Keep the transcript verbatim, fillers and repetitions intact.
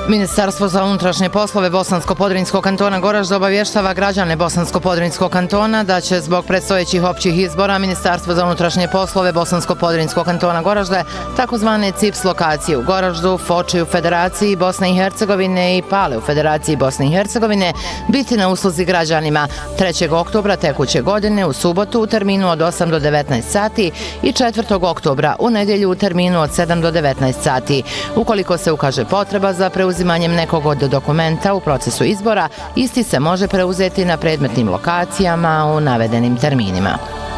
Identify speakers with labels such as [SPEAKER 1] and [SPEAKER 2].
[SPEAKER 1] Ministarstvo za unutrašnje poslove Bosansko-Podrinjskog kantona Goražde obavještava građane Bosansko-Podrinjskog kantona da će zbog predstojećih općih izbora Ministarstvo za unutrašnje poslove Bosansko-Podrinjskog kantona Goražde takozvane C I P S lokacije u Goraždu, Foči u Federaciji Bosne i Hercegovine i Pale u Federaciji Bosne i Hercegovine biti na usluzi građanima trećeg oktobra tekuće godine u subotu u terminu od osam do devetnaest sati i četvrtog oktobra u nedjelju u terminu od sedam do devetnaest sati. Ukoliko se ukaže potreba za preuzimanjem nekog od dokumenta u procesu izbora, isti se može preuzeti na predmetnim lokacijama u navedenim terminima.